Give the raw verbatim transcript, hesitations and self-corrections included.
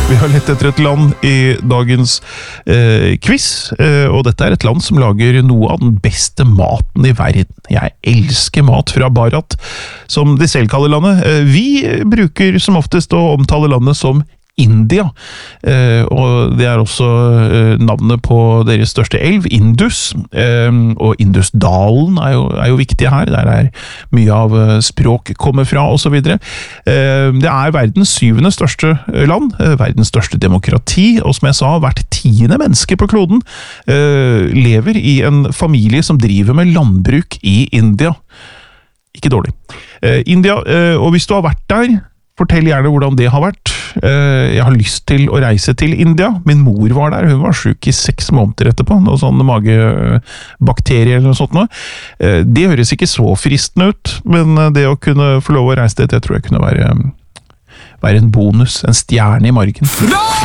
Vi har lett etter et land i dagens eh, quiz, eh, og dette er et land som lager noe av den beste maten i verden. Jeg elsker mat fra Bharat, som de selv kaller landet. Eh, vi bruker som oftest å omtale landet som India, eh, og det er også eh, navnet på deres største elv, Indus, eh, og Indusdalen er jo, er jo viktig her, der er mye av eh, språk kommer fra, og så videre. Eh, det er verdens syvende største land, eh, verdens største demokrati, og som jeg sa, hvert tiende menneske på kloden eh, lever i en familie som driver med landbruk i India. Ikke dårlig. Eh, India, eh, og hvis du har vært der, fortell gjerne hvordan det har vært. Jeg har lyst til å reise til India. Min mor var der, hun var syk i seks måneder etterpå, noe sånn magebakterier eller noe sånt nå. Det høres ikke så fristende ut, men det å kunne få lov å reise dit, det tror jeg kunne være, være en bonus, en stjerne i margen.